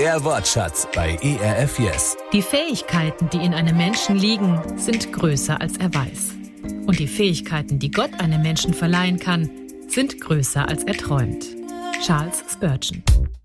Der Wortschatz bei ERF Yes. Die Fähigkeiten, die in einem Menschen liegen, sind größer als er weiß. Und die Fähigkeiten, die Gott einem Menschen verleihen kann, sind größer als er träumt. Charles Spurgeon.